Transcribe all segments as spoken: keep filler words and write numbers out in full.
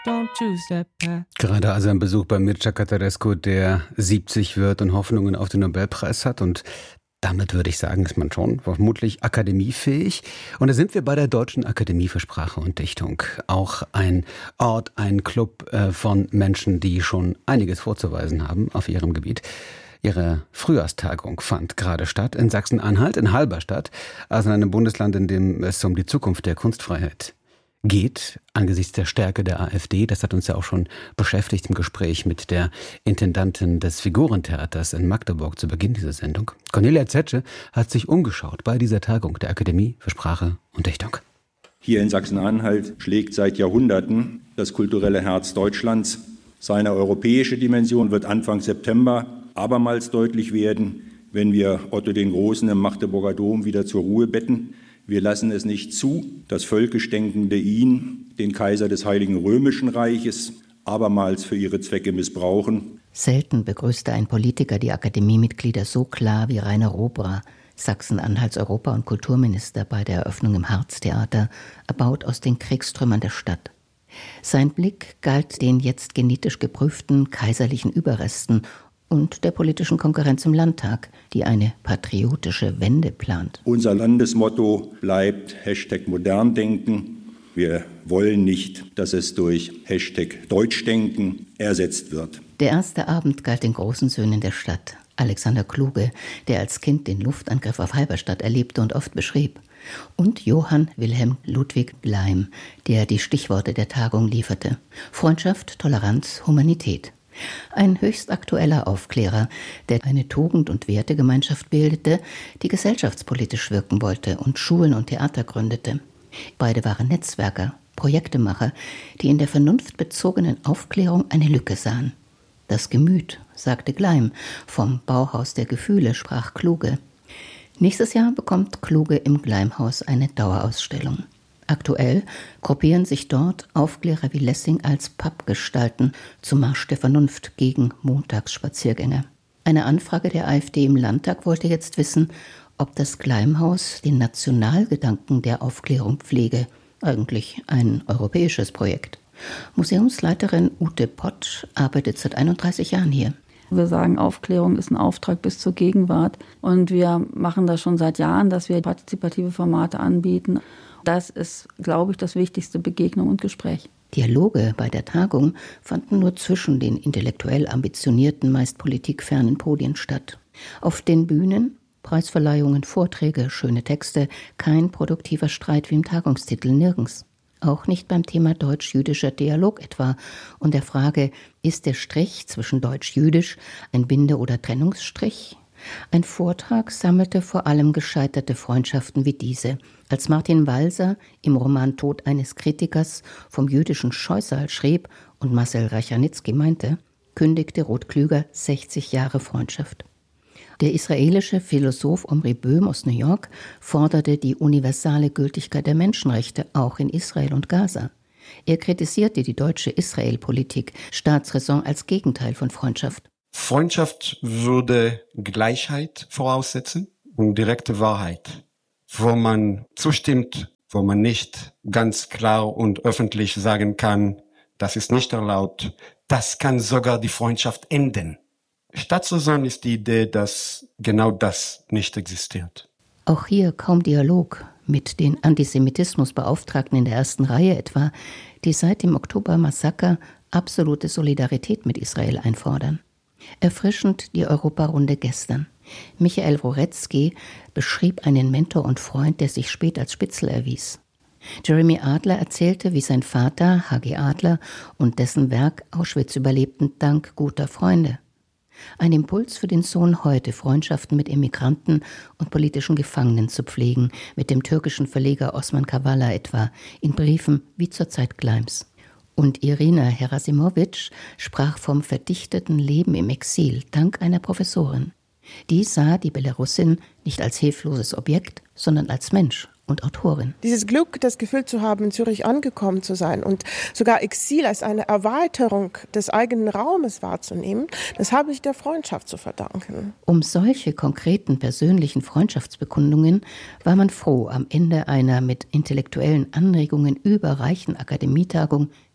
Don't choose that path. Gerade also ein Besuch bei Mircea Cătărescu, der siebzig wird und Hoffnungen auf den Nobelpreis hat. Und damit würde ich sagen, ist man schon vermutlich akademiefähig. Und da sind wir bei der Deutschen Akademie für Sprache und Dichtung. Auch ein Ort, ein Club äh, von Menschen, die schon einiges vorzuweisen haben auf ihrem Gebiet. Ihre Frühjahrstagung fand gerade statt in Sachsen-Anhalt, in Halberstadt, also in einem Bundesland, in dem es um die Zukunft der Kunstfreiheit geht, angesichts der Stärke der AfD. Das hat uns ja auch schon beschäftigt im Gespräch mit der Intendantin des Figurentheaters in Magdeburg zu Beginn dieser Sendung. Cornelia Zetsche hat sich umgeschaut bei dieser Tagung der Akademie für Sprache und Dichtung. Hier in Sachsen-Anhalt schlägt seit Jahrhunderten das kulturelle Herz Deutschlands. Seine europäische Dimension wird Anfang September abermals deutlich werden, wenn wir Otto den Großen im Magdeburger Dom wieder zur Ruhe betten. Wir lassen es nicht zu, dass völkisch denkende ihn, den Kaiser des Heiligen Römischen Reiches, abermals für ihre Zwecke missbrauchen. Selten begrüßte ein Politiker die Akademiemitglieder so klar wie Rainer Robra, Sachsen-Anhalts Europa- und Kulturminister bei der Eröffnung im Harztheater, erbaut aus den Kriegstrümmern der Stadt. Sein Blick galt den jetzt genetisch geprüften kaiserlichen Überresten und der politischen Konkurrenz im Landtag, die eine patriotische Wende plant. Unser Landesmotto bleibt Hashtag Moderndenken. Wir wollen nicht, dass es durch Hashtag Deutschdenken ersetzt wird. Der erste Abend galt den großen Söhnen der Stadt. Alexander Kluge, der als Kind den Luftangriff auf Halberstadt erlebte und oft beschrieb. Und Johann Wilhelm Ludwig Gleim, der die Stichworte der Tagung lieferte. Freundschaft, Toleranz, Humanität. Ein höchst aktueller Aufklärer, der eine Tugend- und Wertegemeinschaft bildete, die gesellschaftspolitisch wirken wollte und Schulen und Theater gründete. Beide waren Netzwerker, Projektemacher, die in der vernunftbezogenen Aufklärung eine Lücke sahen. Das Gemüt, sagte Gleim, vom Bauhaus der Gefühle sprach Kluge. Nächstes Jahr bekommt Kluge im Gleimhaus eine Dauerausstellung. Aktuell gruppieren sich dort Aufklärer wie Lessing als Pappgestalten zum Marsch der Vernunft gegen Montagsspaziergänger. Eine Anfrage der AfD im Landtag wollte jetzt wissen, ob das Gleimhaus den Nationalgedanken der Aufklärung pflege. Eigentlich ein europäisches Projekt. Museumsleiterin Ute Potsch arbeitet seit einunddreißig Jahren hier. Wir sagen, Aufklärung ist ein Auftrag bis zur Gegenwart. Und wir machen das schon seit Jahren, dass wir partizipative Formate anbieten. Das ist, glaube ich, das wichtigste, Begegnung und Gespräch. Dialoge bei der Tagung fanden nur zwischen den intellektuell ambitionierten, meist politikfernen Podien statt. Auf den Bühnen Preisverleihungen, Vorträge, schöne Texte, kein produktiver Streit wie im Tagungstitel, nirgends. Auch nicht beim Thema deutsch-jüdischer Dialog etwa und der Frage, ist der Strich zwischen deutsch-jüdisch ein Binde- oder Trennungsstrich? Ein Vortrag sammelte vor allem gescheiterte Freundschaften wie diese. Als Martin Walser im Roman Tod eines Kritikers vom jüdischen Scheusal schrieb und Marcel Reicharnitzky meinte, kündigte Ruth Klüger sechzig Jahre Freundschaft. Der israelische Philosoph Omri Böhm aus New York forderte die universale Gültigkeit der Menschenrechte auch in Israel und Gaza. Er kritisierte die deutsche Israel-Politik, Staatsräson als Gegenteil von Freundschaft. Freundschaft würde Gleichheit voraussetzen und direkte Wahrheit, wo man zustimmt, wo man nicht ganz klar und öffentlich sagen kann, das ist nicht erlaubt, das kann sogar die Freundschaft enden. Staatsräson ist die Idee, dass genau das nicht existiert. Auch hier kaum Dialog mit den Antisemitismusbeauftragten in der ersten Reihe etwa, die seit dem Oktober-Massaker absolute Solidarität mit Israel einfordern. Erfrischend die Europarunde gestern. Michael Wrorecki beschrieb einen Mentor und Freund, der sich spät als Spitzel erwies. Jeremy Adler erzählte, wie sein Vater, H G Adler, und dessen Werk Auschwitz überlebten dank guter Freunde. Ein Impuls für den Sohn heute, Freundschaften mit Emigranten und politischen Gefangenen zu pflegen, mit dem türkischen Verleger Osman Kavala etwa, in Briefen wie zur Zeit Gleims. Und Irina Herasimowitsch sprach vom verdichteten Leben im Exil, dank einer Professorin. Die sah die Belarusin nicht als hilfloses Objekt, sondern als Mensch und Autorin. Dieses Glück, das Gefühl zu haben, in Zürich angekommen zu sein und sogar Exil als eine Erweiterung des eigenen Raumes wahrzunehmen, das habe ich der Freundschaft zu verdanken. Um solche konkreten persönlichen Freundschaftsbekundungen war man froh am Ende einer mit intellektuellen Anregungen überreichen Akademietagung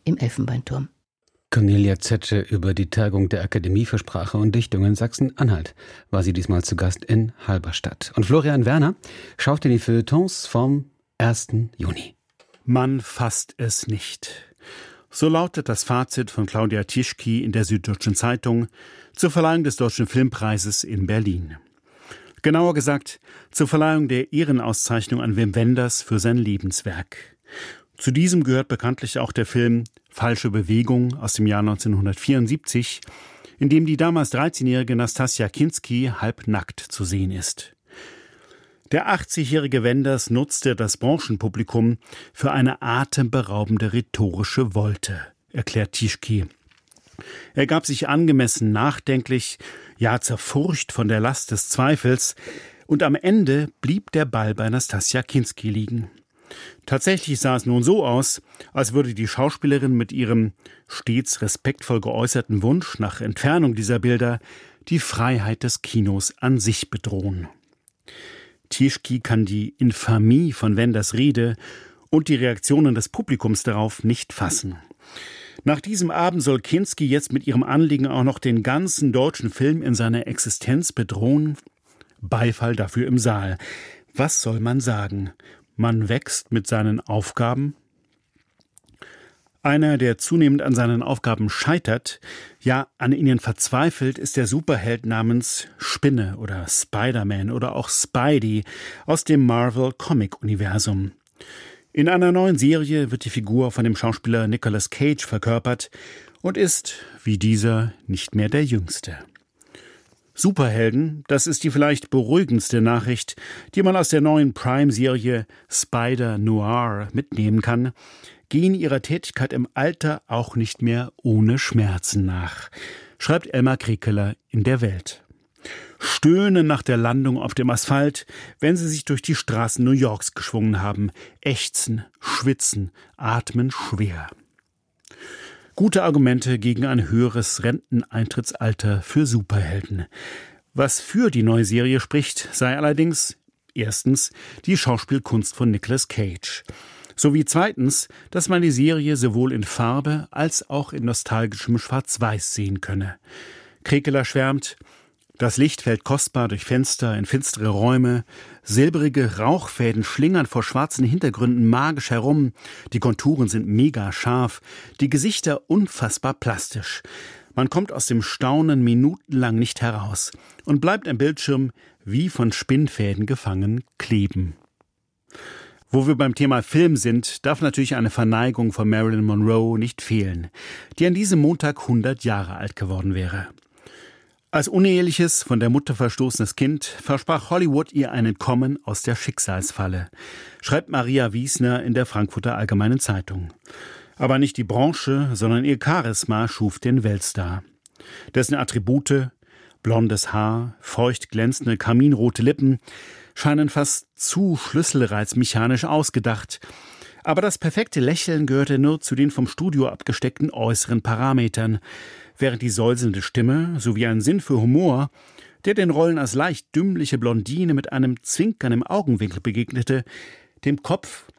im Elfenbeinturm. Cornelia Zetsche über die Tagung der Akademie für Sprache und Dichtung in Sachsen-Anhalt war sie diesmal zu Gast in Halberstadt. Und Florian Werner schaut in die Feuilletons vom ersten Juni. Man fasst es nicht. So lautet das Fazit von Claudia Tischky in der Süddeutschen Zeitung zur Verleihung des Deutschen Filmpreises in Berlin. Genauer gesagt, zur Verleihung der Ehrenauszeichnung an Wim Wenders für sein Lebenswerk. Zu diesem gehört bekanntlich auch der Film Falsche Bewegung aus dem Jahr neunzehnhundertvierundsiebzig, in dem die damals dreizehnjährige Nastassja Kinski halbnackt zu sehen ist. Der achtzigjährige Wenders nutzte das Branchenpublikum für eine atemberaubende rhetorische Wolte, erklärt Tischky. Er gab sich angemessen nachdenklich, ja zerfurcht von der Last des Zweifels, und am Ende blieb der Ball bei Nastassja Kinski liegen. Tatsächlich sah es nun so aus, als würde die Schauspielerin mit ihrem stets respektvoll geäußerten Wunsch nach Entfernung dieser Bilder die Freiheit des Kinos an sich bedrohen. Tischky kann die Infamie von Wenders Rede und die Reaktionen des Publikums darauf nicht fassen. Nach diesem Abend soll Kinski jetzt mit ihrem Anliegen auch noch den ganzen deutschen Film in seiner Existenz bedrohen? Beifall dafür im Saal. Was soll man sagen? Man wächst mit seinen Aufgaben? Einer, der zunehmend an seinen Aufgaben scheitert, ja an ihnen verzweifelt, ist der Superheld namens Spinne oder Spider-Man oder auch Spidey aus dem Marvel-Comic-Universum. In einer neuen Serie wird die Figur von dem Schauspieler Nicolas Cage verkörpert und ist, wie dieser, nicht mehr der Jüngste. Superhelden, das ist die vielleicht beruhigendste Nachricht, die man aus der neuen Prime-Serie Spider-Noir mitnehmen kann, gehen ihrer Tätigkeit im Alter auch nicht mehr ohne Schmerzen nach, schreibt Elmar Krekeler in der Welt. Stöhnen nach der Landung auf dem Asphalt, wenn sie sich durch die Straßen New Yorks geschwungen haben, ächzen, schwitzen, atmen schwer. Gute Argumente gegen ein höheres Renteneintrittsalter für Superhelden. Was für die neue Serie spricht, sei allerdings erstens die Schauspielkunst von Nicolas Cage. Sowie zweitens, dass man die Serie sowohl in Farbe als auch in nostalgischem Schwarz-Weiß sehen könne. Krekeler schwärmt: Das Licht fällt kostbar durch Fenster in finstere Räume, silbrige Rauchfäden schlingern vor schwarzen Hintergründen magisch herum, die Konturen sind mega scharf, die Gesichter unfassbar plastisch. Man kommt aus dem Staunen minutenlang nicht heraus und bleibt am Bildschirm wie von Spinnfäden gefangen kleben. Wo wir beim Thema Film sind, darf natürlich eine Verneigung von Marilyn Monroe nicht fehlen, die an diesem Montag hundert Jahre alt geworden wäre. Als uneheliches, von der Mutter verstoßenes Kind versprach Hollywood ihr ein Entkommen aus der Schicksalsfalle, schreibt Maria Wiesner in der Frankfurter Allgemeinen Zeitung. Aber nicht die Branche, sondern ihr Charisma schuf den Weltstar. Dessen Attribute, blondes Haar, feucht glänzende karminrote Lippen, scheinen fast zu schlüsselreizmechanisch ausgedacht. Aber das perfekte Lächeln gehörte nur zu den vom Studio abgesteckten äußeren Parametern, während die säuselnde Stimme sowie ein Sinn für Humor, der den Rollen als leicht dümmliche Blondine mit einem Zwinkern im Augenwinkel begegnete, dem Kopf